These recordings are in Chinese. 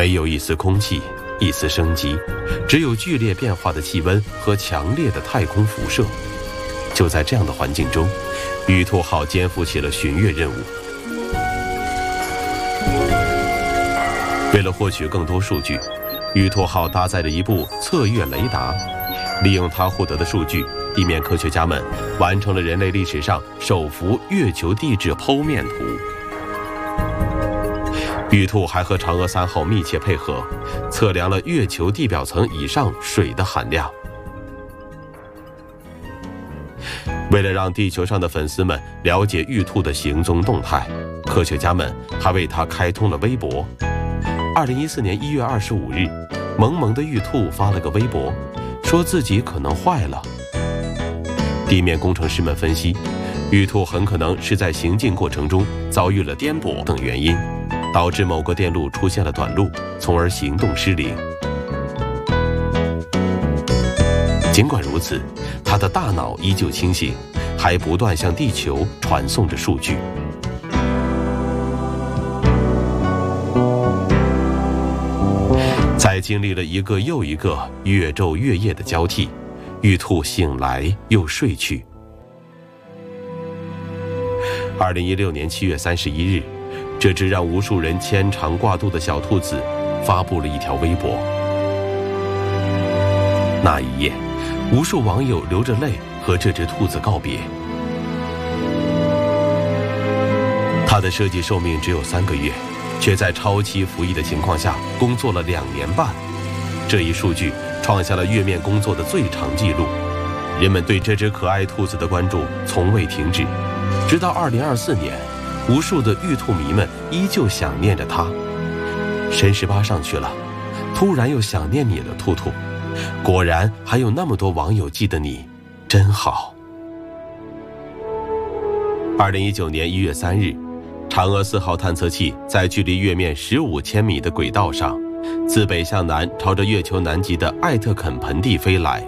没有一丝空气，一丝生机，只有剧烈变化的气温和强烈的太空辐射。就在这样的环境中，玉兔号肩负起了巡月任务。为了获取更多数据，玉兔号搭载着一部测月雷达，利用它获得的数据，地面科学家们完成了人类历史上首幅月球地质剖面图。玉兔还和嫦娥3号密切配合，测量了月球地表层以上水的含量。为了让地球上的粉丝们了解玉兔的行踪动态，科学家们还为它开通了微博。2014年1月25日，萌萌的玉兔发了个微博，说自己可能坏了。地面工程师们分析，玉兔很可能是在行进过程中遭遇了颠簸等原因，导致某个电路出现了短路，从而行动失灵。尽管如此，他的大脑依旧清醒，还不断向地球传送着数据。在经历了一个又一个月昼月夜的交替，玉兔醒来又睡去。2016年7月31日，这只让无数人牵肠挂肚的小兔子发布了一条微博。那一夜，无数网友流着泪和这只兔子告别。它的设计寿命只有3个月，却在超期服役的情况下工作了2年半。这一数据创下了月面工作的最长纪录。人们对这只可爱兔子的关注从未停止，直到2024年，无数的玉兔迷们依旧想念着它。神18上去了，突然又想念你了，兔兔。果然还有那么多网友记得你，真好。2019年1月3日，嫦娥4号探测器在距离月面15千米的轨道上，自北向南朝着月球南极的艾特肯盆地飞来。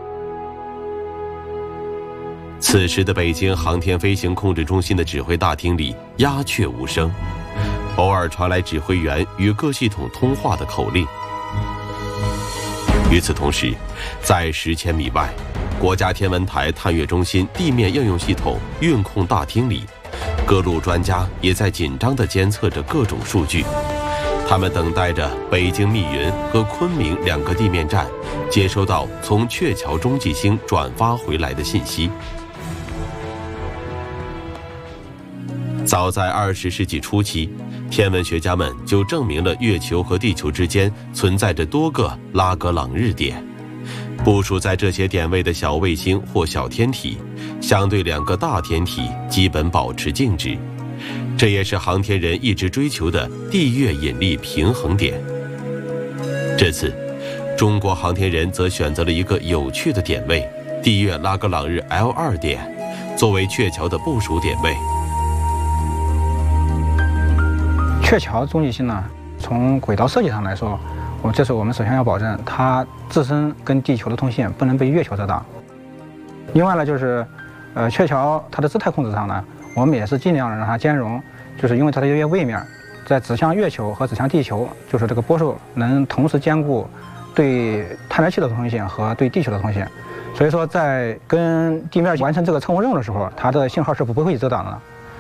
此时的北京航天飞行控制中心的指挥大厅里鸦雀无声，偶尔传来指挥员与各系统通话的口令。与此同时，在10千米外，国家天文台探月中心地面应用系统运控大厅里，各路专家也在紧张地监测着各种数据。他们等待着北京密云和昆明2个地面站接收到从鹊桥中继星转发回来的信息。早在20世纪初期，天文学家们就证明了月球和地球之间存在着多个拉格朗日点。部署在这些点位的小卫星或小天体，相对2个大天体基本保持静止。这也是航天人一直追求的地月引力平衡点。这次，中国航天人则选择了一个有趣的点位——地月拉格朗日 L2 点，作为鹊桥的部署点位。 鹊桥中继星呢，从轨道设计上来说，这是我们首先要保证它自身跟地球的通信不能被月球遮挡。另外呢，就是鹊桥它的姿态控制上呢，我们也是尽量让它兼容，就是因为它的位面在指向月球和指向地球，就是这个波束能同时兼顾对探测器的通信和对地球的通信。所以说，在跟地面完成这个测控任务的时候，它的信号是不会遮挡的。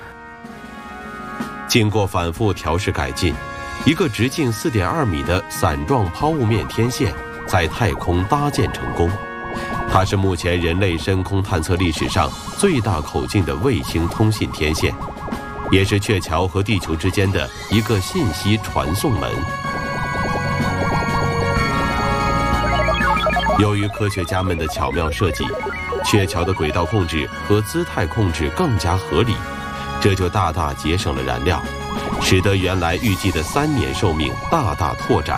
经过反复调试改进，一个直径4.2米的伞状抛物面天线在太空搭建成功。它是目前人类深空探测历史上最大口径的卫星通信天线，也是鹊桥和地球之间的一个信息传送门。由于科学家们的巧妙设计，鹊桥的轨道控制和姿态控制更加合理，这就大大节省了燃料，使得原来预计的3年寿命大大拓展。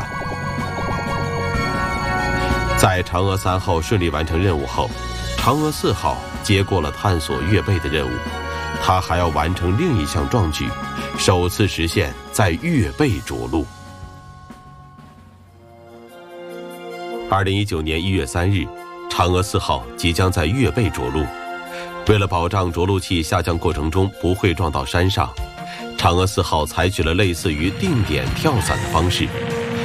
在嫦娥3号顺利完成任务后，嫦娥4号接过了探索月背的任务，它还要完成另一项壮举，首次实现在月背着陆。2019年1月3日，嫦娥4号即将在月背着陆。为了保障着陆器下降过程中不会撞到山上，嫦娥4号采取了类似于定点跳伞的方式，